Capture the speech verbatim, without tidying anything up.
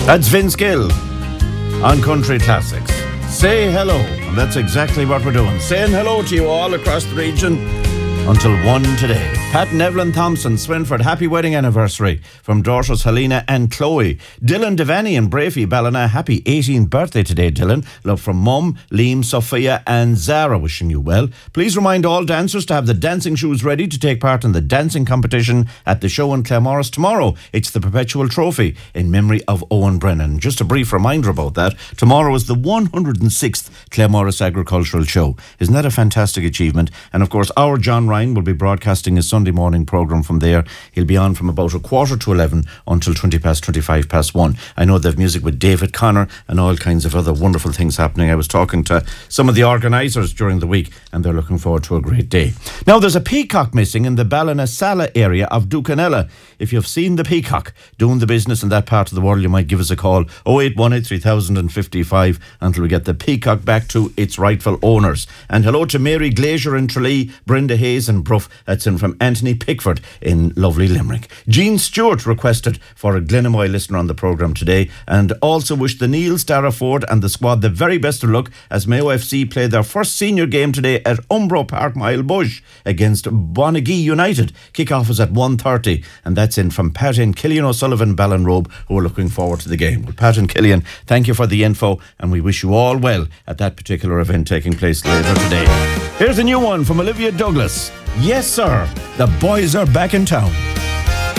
That's Vince Gill on Country Classics. Say hello, and that's exactly what we're doing. Saying hello to you all across the region until one today. Pat and Evelyn Thompson, Swinford, happy wedding anniversary from daughters Helena and Chloe. Dylan Devaney and Brafey Ballina, happy eighteenth birthday today, Dylan. Love from Mum, Liam, Sophia and Zara, wishing you well. Please remind all dancers to have the dancing shoes ready to take part in the dancing competition at the show in Claremorris tomorrow. It's the Perpetual Trophy in memory of Owen Brennan. Just a brief reminder about that. Tomorrow is the one hundred sixth Claremorris Agricultural Show. Isn't that a fantastic achievement? And of course, our John Ryan will be broadcasting his Sunday morning programme from there. He'll be on from about a quarter to eleven until twenty past, twenty-five past one. I know they have music with David Connor and all kinds of other wonderful things happening. I was talking to some of the organisers during the week and they're looking forward to a great day. Now, there's a peacock missing in the Ballinasala area of Ducanella. If you've seen the peacock doing the business in that part of the world, you might give us a call, oh eight one eight, three thousand fifty-five, until we get the peacock back to its rightful owners. And hello to Mary Glazier in Tralee, Brenda Hayes and Bruff. That's in from Anthony Pickford in lovely Limerick. Jean Stewart requested for a Glenamoy listener on the programme today, and also wished the Neil Starraford and the squad the very best of luck as Mayo F C play their first senior game today at Umbro Park, Mile Bush, against Bonagee United. Kick-off is at one thirty, and that's in from Pat and Killian O'Sullivan, Ballinrobe, who are looking forward to the game. Well, Pat and Killian, thank you for the info, and we wish you all well at that particular event taking place later today. Here's a new one from Olivia Douglas. Yes, sir, the boys are back in town.